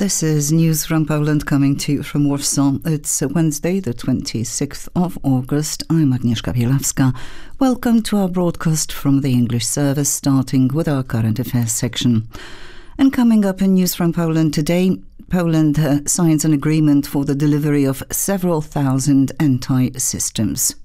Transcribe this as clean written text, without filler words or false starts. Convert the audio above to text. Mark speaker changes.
Speaker 1: This is News from Poland coming to you from Warsaw. It's Wednesday, the 26th of August. I'm Agnieszka Bielawska. Welcome to our broadcast from the English service, starting with our current affairs section. And coming up in News from Poland today, Poland signs an agreement for the delivery of several thousand anti-systems.